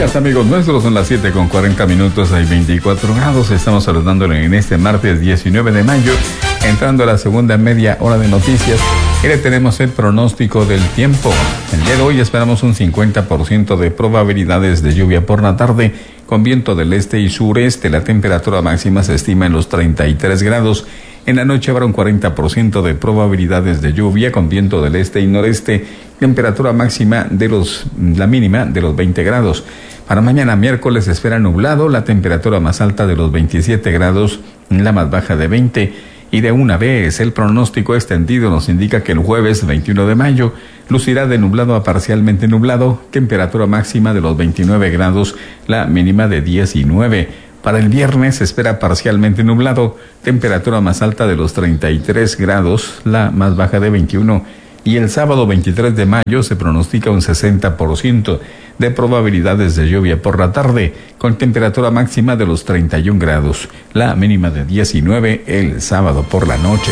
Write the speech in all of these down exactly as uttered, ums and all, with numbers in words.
días, amigos nuestros, son las siete con cuarenta minutos, hay veinticuatro grados, estamos saludándole en este martes diecinueve de mayo, entrando a la segunda media hora de noticias, y le tenemos el pronóstico del tiempo. El día de hoy esperamos un cincuenta por ciento de probabilidades de lluvia por la tarde, con viento del este y sureste. La temperatura máxima se estima en los treinta y tres grados. En la noche habrá un cuarenta por ciento de probabilidades de lluvia con viento del este y noreste, temperatura máxima de los, la mínima de los veinte grados. Para mañana miércoles se espera nublado, la temperatura más alta de los veintisiete grados, la más baja de veinte. Y de una vez, el pronóstico extendido nos indica que el jueves veintiuno de mayo lucirá de nublado a parcialmente nublado, temperatura máxima de los veintinueve grados, la mínima de diecinueve. Para el viernes se espera parcialmente nublado, temperatura más alta de los treinta y tres grados, la más baja de veintiuno. Y el sábado veintitrés de mayo se pronostica un sesenta por ciento de probabilidades de lluvia por la tarde, con temperatura máxima de los treinta y un grados, la mínima de diecinueve el sábado por la noche.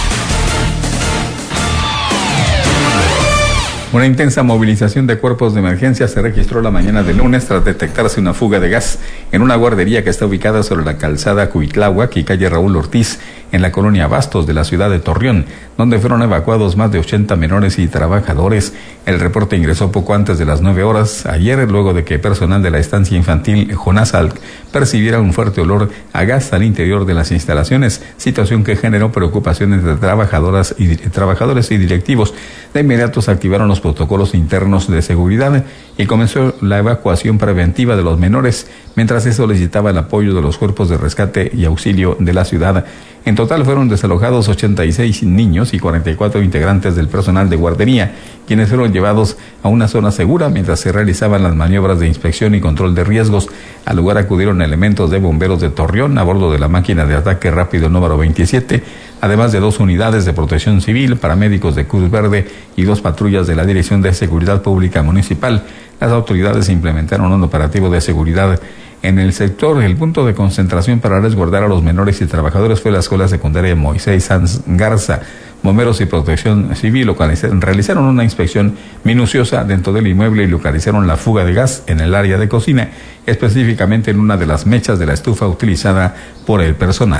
Una intensa movilización de cuerpos de emergencia se registró la mañana de lunes tras detectarse una fuga de gas en una guardería que está ubicada sobre la calzada Cuitláhuac y calle Raúl Ortiz, en la colonia Bastos de la ciudad de Torreón, donde fueron evacuados más de ochenta menores y trabajadores. El reporte ingresó poco antes de las nueve horas ayer, luego de que personal de la estancia infantil Jonasal percibiera un fuerte olor a gas al interior de las instalaciones, situación que generó preocupaciones de trabajadoras y trabajadores y directivos. De inmediato se activaron los protocolos internos de seguridad y comenzó la evacuación preventiva de los menores, mientras se solicitaba el apoyo de los cuerpos de rescate y auxilio de la ciudad. En total fueron desalojados ochenta y seis niños y cuarenta y cuatro integrantes del personal de guardería, quienes fueron llevados a una zona segura mientras se realizaban las maniobras de inspección y control de riesgos. Al lugar acudieron elementos de bomberos de Torreón a bordo de la máquina de ataque rápido número veintisiete, además de dos unidades de protección civil, paramédicos de Cruz Verde y dos patrullas de la Dirección de Seguridad Pública Municipal. Las autoridades implementaron un operativo de seguridad en el sector. El punto de concentración para resguardar a los menores y trabajadores fue la Escuela Secundaria Moisés Sanz Garza. Bomberos y Protección Civil realizaron una inspección minuciosa dentro del inmueble y localizaron la fuga de gas en el área de cocina, específicamente en una de las mechas de la estufa utilizada por el personal.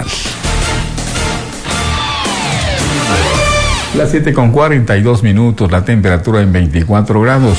Las siete con cuarenta y dos minutos, la temperatura en veinticuatro grados.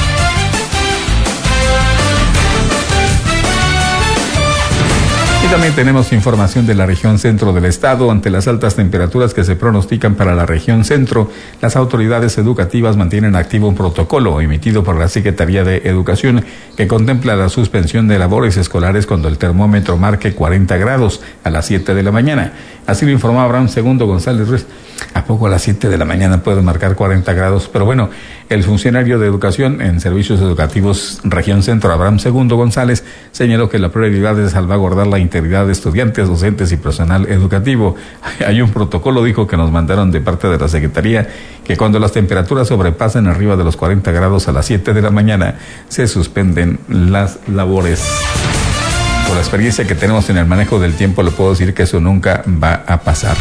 Y también tenemos información de la región centro del estado. Ante las altas temperaturas que se pronostican para la región centro, las autoridades educativas mantienen activo un protocolo emitido por la Secretaría de Educación que contempla la suspensión de labores escolares cuando el termómetro marque cuarenta grados a las siete de la mañana. Así lo informó Abraham Segundo González Ruiz. ¿A poco a las siete de la mañana puede marcar cuarenta grados? Pero bueno, el funcionario de educación en servicios educativos región centro, Abraham Segundo González, señaló que la prioridad es salvaguardar la integridad de estudiantes, docentes y personal educativo. Hay un protocolo, dijo, que nos mandaron de parte de la Secretaría, que cuando las temperaturas sobrepasen arriba de los cuarenta grados a las siete de la mañana, se suspenden las labores. Por la experiencia que tenemos en el manejo del tiempo, le puedo decir que eso nunca va a pasar.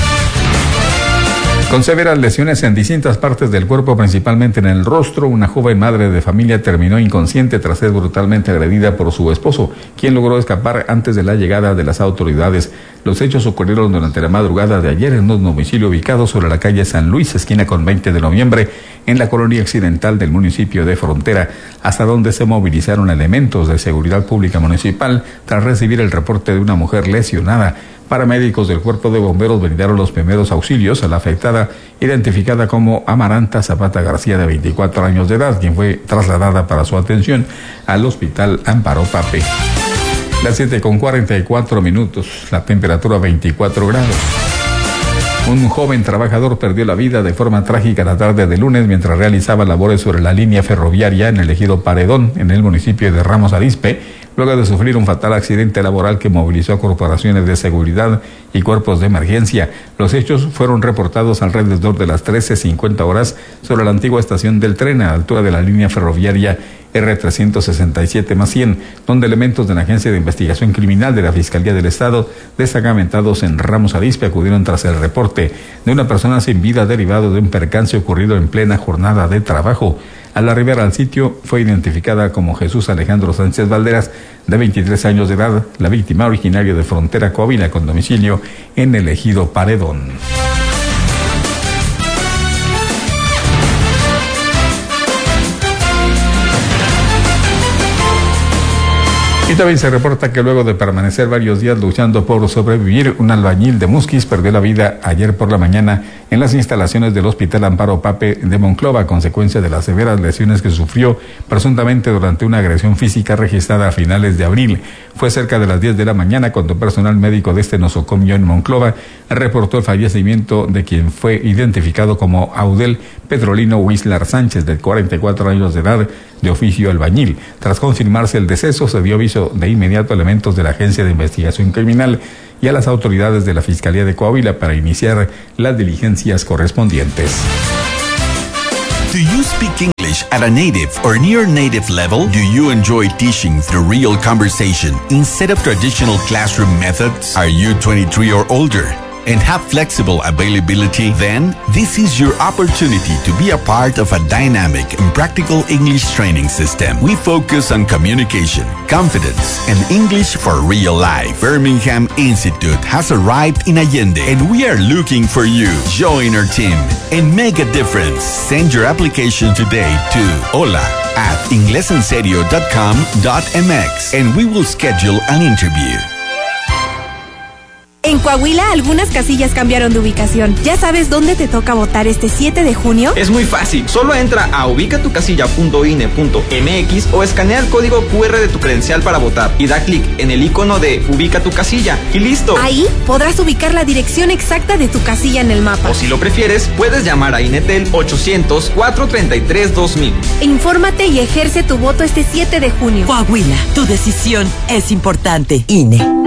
Con severas lesiones en distintas partes del cuerpo, principalmente en el rostro, una joven madre de familia terminó inconsciente tras ser brutalmente agredida por su esposo, quien logró escapar antes de la llegada de las autoridades. Los hechos ocurrieron durante la madrugada de ayer en un domicilio ubicado sobre la calle San Luis, esquina con veinte de noviembre, en la colonia occidental del municipio de Frontera, hasta donde se movilizaron elementos de seguridad pública municipal tras recibir el reporte de una mujer lesionada. Paramédicos del Cuerpo de Bomberos brindaron los primeros auxilios a la afectada, identificada como Amaranta Zapata García, de veinticuatro años de edad, quien fue trasladada para su atención al Hospital Amparo Pape. Las siete con cuarenta y cuatro minutos, la temperatura veinticuatro grados. Un joven trabajador perdió la vida de forma trágica la tarde de lunes mientras realizaba labores sobre la línea ferroviaria en el ejido Paredón, en el municipio de Ramos Arizpe, luego de sufrir un fatal accidente laboral que movilizó a corporaciones de seguridad y cuerpos de emergencia. Los hechos fueron reportados alrededor de las trece cincuenta horas sobre la antigua estación del tren a la altura de la línea ferroviaria R trescientos sesenta y siete más cien, donde elementos de la Agencia de Investigación Criminal de la Fiscalía del Estado, destacamentados en Ramos Arizpe, acudieron tras el reporte de una persona sin vida derivado de un percance ocurrido en plena jornada de trabajo. Al arribar al sitio fue identificada como Jesús Alejandro Sánchez Valderas, de veintitrés años de edad, la víctima originaria de Frontera, Coahuila, con domicilio en el ejido Paredón. Y también se reporta que luego de permanecer varios días luchando por sobrevivir, un albañil de Musquis perdió la vida ayer por la mañana en las instalaciones del Hospital Amparo Pape de Monclova a consecuencia de las severas lesiones que sufrió presuntamente durante una agresión física registrada a finales de abril. Fue cerca de las diez de la mañana cuando personal médico de este nosocomio en Monclova reportó el fallecimiento de quien fue identificado como Audel Pedrolino Huizlar Sánchez, de cuarenta y cuatro años de edad, de oficio albañil. Tras confirmarse el deceso, se dio aviso de inmediato a elementos de la Agencia de Investigación Criminal y a las autoridades de la Fiscalía de Coahuila para iniciar las diligencias correspondientes. Do you speak English at a native or near native level? Do you enjoy teaching through real conversation instead of traditional classroom methods? Are you twenty-three or older and have flexible availability? Then this is your opportunity to be a part of a dynamic and practical English training system. We focus on communication, confidence, and English for real life. Birmingham Institute has arrived in Allende and we are looking for you. Join our team and make a difference. Send your application today to hola at inglesenserio dot com dot m x and we will schedule an interview. En Coahuila, algunas casillas cambiaron de ubicación. ¿Ya sabes dónde te toca votar este siete de junio? Es muy fácil. Solo entra a ubica tu casilla punto i n e punto m x o escanea el código cu erre de tu credencial para votar y da clic en el icono de Ubica tu casilla y listo. Ahí podrás ubicar la dirección exacta de tu casilla en el mapa. O si lo prefieres, puedes llamar a Inetel ochocientos, cuatrocientos treinta y tres, dos mil. Infórmate y ejerce tu voto este siete de junio. Coahuila, tu decisión es importante. I N E.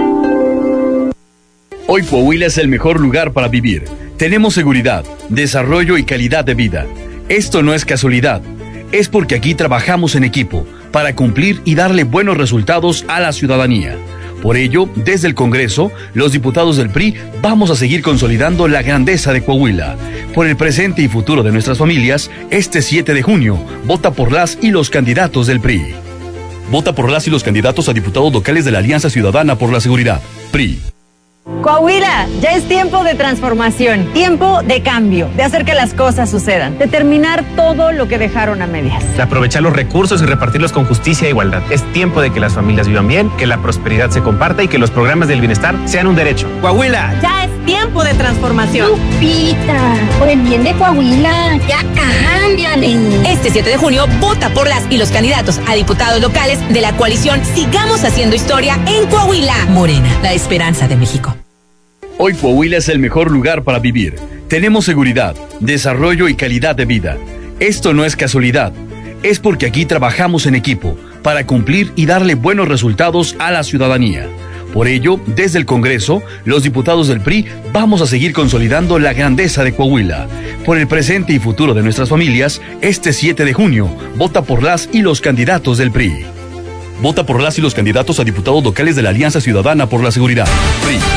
Hoy Coahuila es el mejor lugar para vivir. Tenemos seguridad, desarrollo y calidad de vida. Esto no es casualidad. Es porque aquí trabajamos en equipo para cumplir y darle buenos resultados a la ciudadanía. Por ello, desde el Congreso, los diputados del P R I vamos a seguir consolidando la grandeza de Coahuila. Por el presente y futuro de nuestras familias, este siete de junio, vota por las y los candidatos del P R I. Vota por las y los candidatos a diputados locales de la Alianza Ciudadana por la Seguridad. P R I. Coahuila, ya es tiempo de transformación, tiempo de cambio, de hacer que las cosas sucedan, de terminar todo lo que dejaron a medias. De aprovechar los recursos y repartirlos con justicia e igualdad. Es tiempo de que las familias vivan bien, que la prosperidad se comparta y que los programas del bienestar sean un derecho. Coahuila, ya es tiempo de transformación. Lupita, por el bien de Coahuila, ya cámbiale. Este siete de junio, vota por las y los candidatos a diputados locales de la coalición Sigamos Haciendo Historia en Coahuila. Morena, la esperanza de México. Hoy Coahuila es el mejor lugar para vivir. Tenemos seguridad, desarrollo y calidad de vida. Esto no es casualidad. Es porque aquí trabajamos en equipo para cumplir y darle buenos resultados a la ciudadanía. Por ello, desde el Congreso, los diputados del P R I vamos a seguir consolidando la grandeza de Coahuila. Por el presente y futuro de nuestras familias, este siete de junio, vota por las y los candidatos del P R I. Vota por las y los candidatos a diputados locales de la Alianza Ciudadana por la Seguridad. P R I.